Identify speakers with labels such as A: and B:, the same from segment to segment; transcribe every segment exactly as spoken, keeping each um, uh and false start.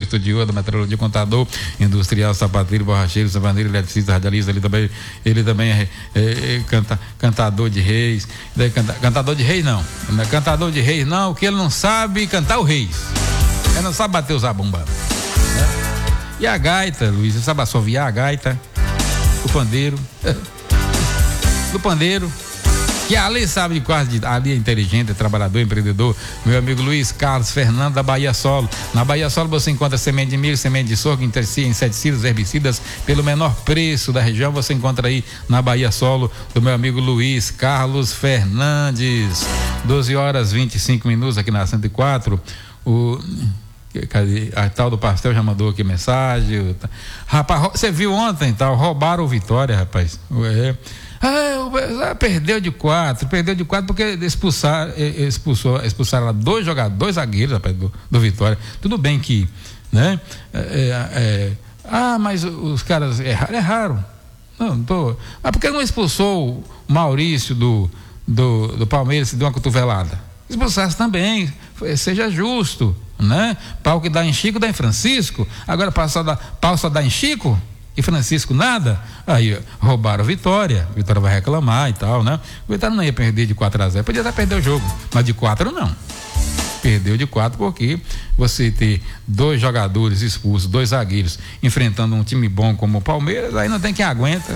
A: estudioso da metrologia, contador, industrial, sapateiro, borracheiro, savaneiro, eletricista, radialista, ele também, ele também é, é, é canta, cantador de reis, é, canta, cantador de reis não, não é cantador de reis não, que ele não sabe cantar o reis, ele não sabe bater os zabumba, né? E a gaita, Luiz, você sabe assoviar a gaita, o pandeiro, do pandeiro, que ali sabe de quase, ali é inteligente, é trabalhador, empreendedor, meu amigo Luiz Carlos Fernando da Bahia Solo. Na Bahia Solo você encontra semente de milho, semente de sorgo, inseticidas, herbicidas pelo menor preço da região. Você encontra aí na Bahia Solo do meu amigo Luiz Carlos Fernandes. doze horas e vinte e cinco minutos aqui na cento e quatro. O Cadê? A tal do pastel já mandou aqui mensagem. Rapaz, você viu ontem, tal, roubaram o Vitória, rapaz. É. Ah, perdeu de quatro, perdeu de quatro porque expulsar, expulsou, expulsaram dois jogadores, dois zagueiros, rapaz, do, do Vitória. Tudo bem que, né? É, é, ah, mas os caras erraram, erraram. Não, não tô. Ah, por que não expulsou o Maurício do, do, do Palmeiras e deu uma cotovelada? Expulsasse também, seja justo, né? Pau que dá em Chico, dá em Francisco. Agora pau só dá, pau só dá em Chico e Francisco nada. Aí roubaram a Vitória. A Vitória vai reclamar e tal, né? O Vitória não ia perder de quatro a zero, podia até perder o jogo, mas de quatro não. Perdeu de quatro porque você ter dois jogadores expulsos, dois zagueiros enfrentando um time bom como o Palmeiras, aí não tem quem aguenta.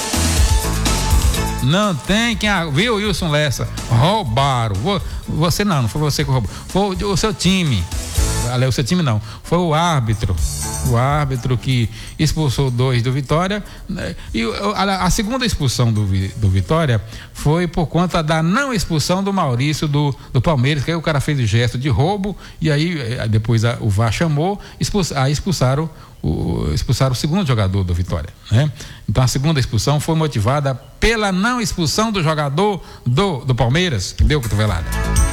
A: Não tem quem, viu, Wilson Lessa? Roubaram. Você não, não foi você que roubou. Foi o seu time. Aliás, o seu time não. Foi o árbitro. O árbitro que expulsou dois do Vitória. E a, a segunda expulsão do, do Vitória foi por conta da não expulsão do Maurício do, do Palmeiras, que aí o cara fez o gesto de roubo e aí depois a, o V A R chamou, expulsa, aí expulsaram o, expulsaram o segundo jogador do Vitória, né? Então a segunda expulsão foi motivada pela não expulsão do jogador do, do Palmeiras, que deu cotovelada.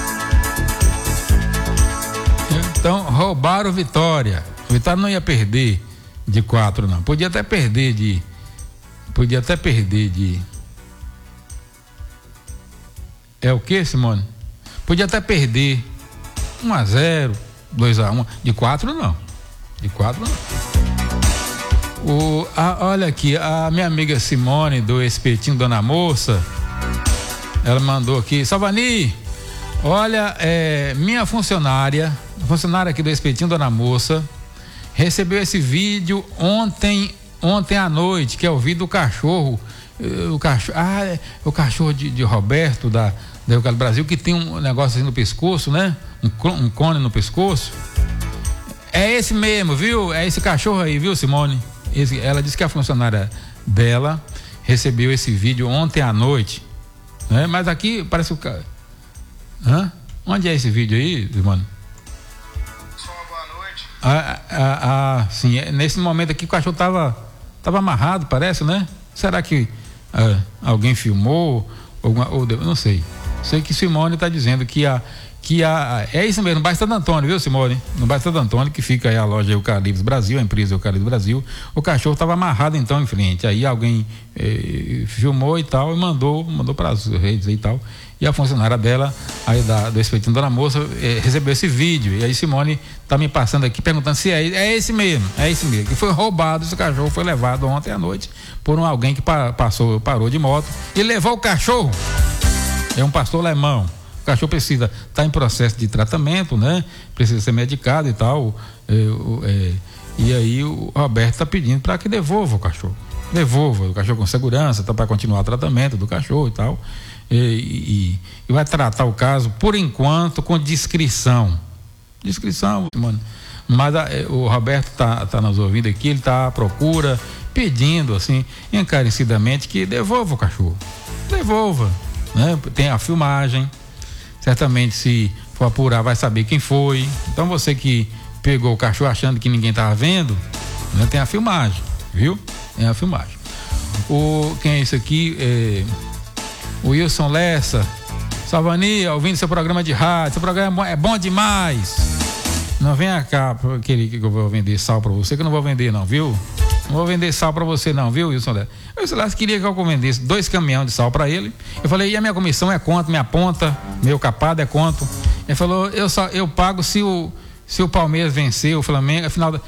A: Então roubaram o Vitória. O Vitória não ia perder de quatro, não. Podia até perder de. Podia até perder de. É o que, Simone? Podia até perder um a zero, dois a um. De quatro, não. De quatro, não. O, a, olha aqui, a minha amiga Simone do Espetinho Dona Moça, ela mandou aqui: Salvani, olha, é, minha funcionária, funcionária aqui do Espetinho Dona Moça, recebeu esse vídeo ontem, ontem à noite, que é o vídeo do cachorro, o cachorro, ah, é, o cachorro de, de Roberto da, da Eucalipto Brasil, que tem um negócio assim no pescoço, né? Um, um cone no pescoço. É esse mesmo, viu? É esse cachorro aí, viu, Simone? Esse, ela disse que a funcionária dela recebeu esse vídeo ontem à noite, né? Mas aqui parece o cara. Hã? Onde é esse vídeo aí, Simone? Ah, ah, ah, sim, nesse momento aqui o cachorro tava, tava amarrado, parece, né? Será que ah, alguém filmou? Alguma, ou não sei. Sei que Simone está dizendo que a, que a. É isso mesmo, no bairro Santo Antônio, viu, Simone? No bairro Santo Antônio, que fica aí a loja Eucalipto Brasil, a empresa Eucalipto Brasil. O cachorro estava amarrado então em frente. Aí alguém eh, filmou e tal, e mandou, mandou para as redes e tal. E a funcionária dela, aí da, do Espetinho Dona Moça, eh, recebeu esse vídeo. E aí Simone tá me passando aqui perguntando se é, é esse mesmo, é esse mesmo. Que foi roubado, esse cachorro foi levado ontem à noite por um, alguém que pa, passou, parou de moto e levou o cachorro. É um pastor alemão. O cachorro precisa estar tá em processo de tratamento, né? Precisa ser medicado e tal. É, é, e aí o Roberto está pedindo para que devolva o cachorro. Devolva o cachorro com segurança, tá, para continuar o tratamento do cachorro e tal. E, e, e vai tratar o caso, por enquanto, com discrição. Discrição, mano. Mas a, o Roberto tá, tá nos ouvindo aqui, ele tá à procura, pedindo, assim, encarecidamente, que devolva o cachorro. Devolva, né? Tem a filmagem. Certamente, se for apurar, vai saber quem foi. Então, você que pegou o cachorro achando que ninguém tava vendo, né? Tem a filmagem, viu? Tem a filmagem. O, quem é isso aqui? É... O Wilson Lessa. Salvani, ouvindo seu programa de rádio, seu programa é bom, é bom demais. Não venha cá, aquele que eu vou vender sal pra você, que eu não vou vender não, viu? Não vou vender sal pra você não, viu, Wilson Lessa? O Wilson Lessa queria que eu vendesse dois caminhões de sal pra ele. Eu falei, e a minha comissão é quanto? Minha ponta, meu capado é quanto? Ele falou, eu só, eu pago se o, se o Palmeiras vencer, o Flamengo, afinal,